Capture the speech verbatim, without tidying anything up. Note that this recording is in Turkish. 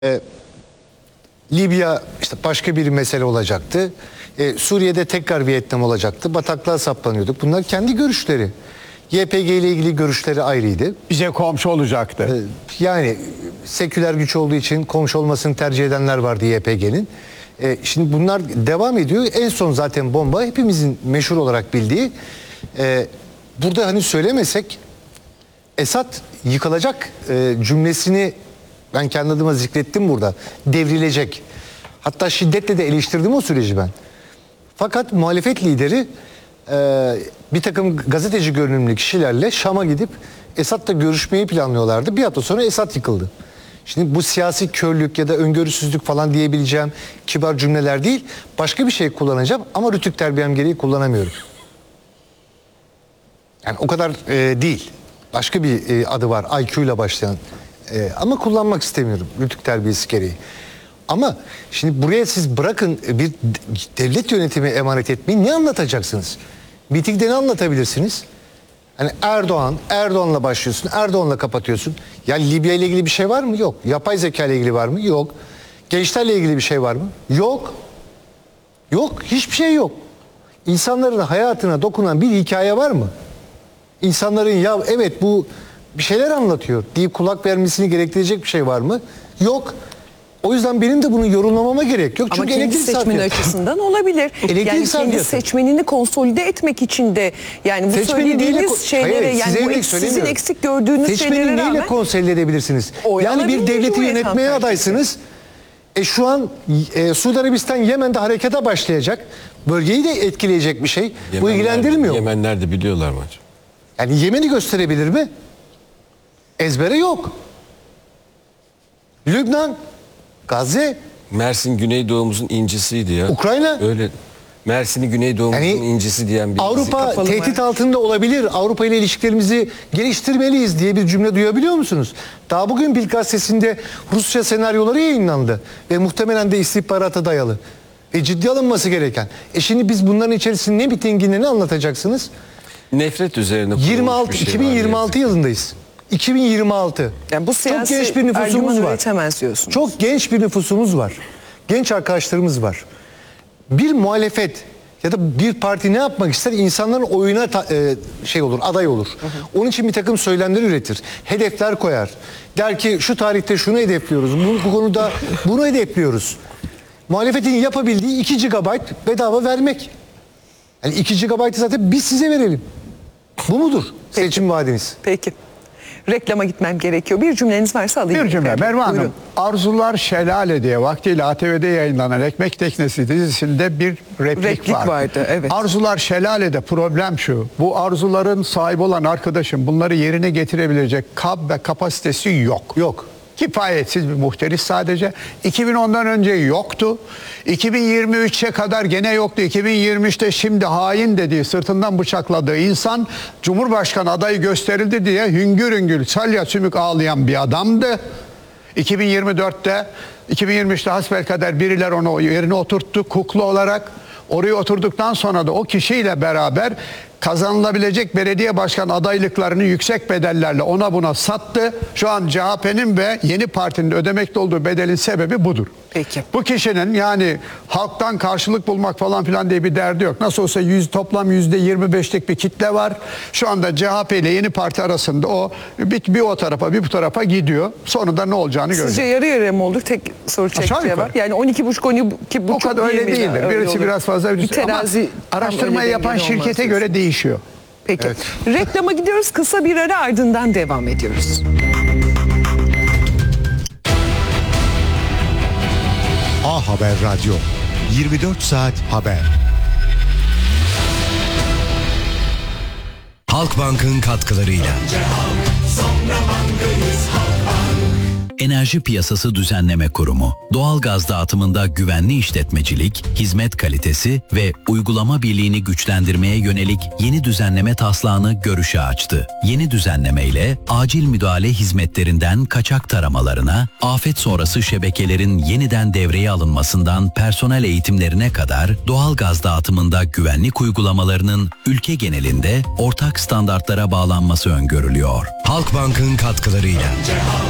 Ee, Libya işte başka bir mesele olacaktı. Ee, Suriye'de tekrar Vietnam olacaktı. Bataklığa saplanıyorduk. Bunlar kendi görüşleri. Y P G ile ilgili görüşleri ayrıydı. Bize komşu olacaktı. Ee, yani seküler güç olduğu için komşu olmasını tercih edenler vardı Y P G'nin. Ee, şimdi bunlar devam ediyor. En son zaten bomba hepimizin meşhur olarak bildiği. Ee, burada hani söylemesek Esad yıkılacak e, cümlesini ben kendi adıma zikrettim burada. Devrilecek. Hatta şiddetle de eleştirdim o süreci ben. Fakat muhalefet lideri e, bir takım gazeteci görünümlü kişilerle Şam'a gidip Esad'la görüşmeyi planlıyorlardı. Bir hafta sonra Esad yıkıldı. Şimdi bu siyasi körlük ya da öngörüsüzlük falan diyebileceğim kibar cümleler değil. Başka bir şey kullanacağım ama rütük terbiyem gereği kullanamıyorum. Yani o kadar e, değil. Başka bir e, adı var. I Q ile başlayan. E, ama kullanmak istemiyorum. Rütük terbiyesi gereği. Ama şimdi buraya siz bırakın bir devlet yönetimi emanet etmeyi ne anlatacaksınız? Mitingde ne anlatabilirsiniz? Hani Erdoğan, Erdoğan'la başlıyorsun, Erdoğan'la kapatıyorsun. Ya Libya ile ilgili bir şey var mı? Yok. Yapay zeka ile ilgili var mı? Yok. Gençlerle ilgili bir şey var mı? Yok. Yok. Hiçbir şey yok. İnsanların hayatına dokunan bir hikaye var mı? İnsanların ya evet bu bir şeyler anlatıyor deyip kulak vermesini gerektirecek bir şey var mı? Yok. O yüzden benim de bunu yorumlamama gerek yok. Ama Çünkü kendi seçmeni açısından olabilir. Elektrik yani kendi sarfiyatı. seçmenini konsolide etmek için de yani bu Seçmeni söylediğiniz neyle- şeylere Hayır, yani size bu örnek ek- sizin söylemiyorum. eksik gördüğünüz Seçmeni şeylere neyle rağmen konsolide edebilirsiniz? Oy Yani bir alabilir devleti Cumhuriyet Halk yönetmeye Partisi. adaysınız. E şu an e, Suudi Arabistan Yemen'de harekete başlayacak. Bölgeyi de etkileyecek bir şey. Bu ilgilendirmiyor. Yemenler de biliyorlar mı hocam? Yani Yemen'i gösterebilir mi? Ezbere yok. Lübnan, Gazze, Mersin Güneydoğumuzun incisiydi ya. Ukrayna. Öyle Mersin'i Güneydoğumuzun Yani incisi diyen bir Avrupa Kapalı tehdit mı? altında olabilir. Avrupa ile ilişkilerimizi geliştirmeliyiz diye bir cümle duyabiliyor musunuz? Daha bugün Bild gazetesinde Rusya senaryoları yayınlandı. Ve muhtemelen de istihbarata dayalı. Ve ciddi alınması gereken. E şimdi biz bunların içerisinde ne mitingini ne anlatacaksınız? nefret üzerine kurulmuş yirmi altı bir şey iki bin yirmi altı var yılındayız. iki bin yirmi altı. yani bu Çok siyasi genç bir nüfusumuz argüman var. üretemez diyorsunuz. Çok genç bir nüfusumuz var. Genç arkadaşlarımız var. Bir muhalefet ya da bir parti ne yapmak ister? İnsanların oyuna ta- e, şey olur, aday olur. Hı hı. Onun için bir takım söylemler üretir. Hedefler koyar. Der ki şu tarihte şunu hedefliyoruz. Bu, bu konuda bunu hedefliyoruz. Muhalefetin yapabildiği iki gigabayt bedava vermek. Yani iki gigabaytı zaten biz size verelim. Bu mudur Peki. seçim vaadiniz? Peki. Reklama gitmem gerekiyor. Bir cümleniz varsa alayım. Bir cümle efendim. Merve Hanım. Buyurun. Arzular Şelale diye vaktiyle A T V'de yayınlanan Ekmek Teknesi dizisinde bir replik, Replik vardı. vardı, evet. Arzular Şelale'de problem şu. Bu arzuların sahibi olan arkadaşım bunları yerine getirebilecek kab ve kapasitesi yok. Yok. Kifayetsiz bir muhteris sadece. iki bin ondan önce yoktu. iki bin yirmi üçe kadar gene yoktu. iki bin yirmi üçte şimdi hain dediği, sırtından bıçakladığı insan Cumhurbaşkanı adayı gösterildi diye hüngür hüngür salya sümük ağlayan bir adamdı. iki bin yirmi dörtte, iki bin yirmi üçte hasbelkader birileri onu yerine oturttu kukla olarak. Oraya oturduktan sonra da o kişiyle beraber kazanılabilecek belediye başkan adaylıklarını yüksek bedellerle ona buna sattı. Şu an C H P'nin ve yeni partinin ödemekte olduğu bedelin sebebi budur. Peki. Bu kişinin yani halktan karşılık bulmak falan filan diye bir derdi yok. Nasıl olsa yüz, toplam yüzde yirmi beşlik bir kitle var. Şu anda C H P ile yeni parti arasında o bir, bir o tarafa bir bu tarafa gidiyor. Sonunda ne olacağını Sizce göreceğiz. yarı yarıya mı olur? Tek soru Aşağı çektiğe yukarı. var. Yani on iki buçuk on iki buçuk O kadar öyle değil mi? değildir. Öyle Birisi olur. biraz fazla birisi. Bir terazi Ama tam araştırmayı öyle yapan dengeli olmaz şirkete diyorsun. göre değişiyor. Peki. Reklama gidiyoruz. Kısa bir ara, ardından devam ediyoruz. A Haber Radyo, yirmi dört saat haber. Halkbank'ın katkılarıyla Enerji Piyasası Düzenleme Kurumu, doğal gaz dağıtımında güvenli işletmecilik, hizmet kalitesi ve uygulama birliğini güçlendirmeye yönelik yeni düzenleme taslağını görüşe açtı. Yeni düzenleme ile acil müdahale hizmetlerinden kaçak taramalarına, afet sonrası şebekelerin yeniden devreye alınmasından personel eğitimlerine kadar doğal gaz dağıtımında güvenlik uygulamalarının ülke genelinde ortak standartlara bağlanması öngörülüyor. Halkbank'ın katkılarıyla